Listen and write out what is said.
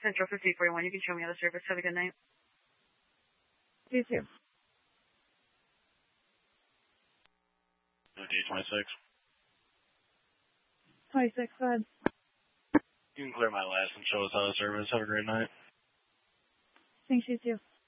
Central 5041. You can show me other service. Have a good night. You too. D26. 26, go ahead. You can clear my last and show us other service. Have a great night. Thanks, you too.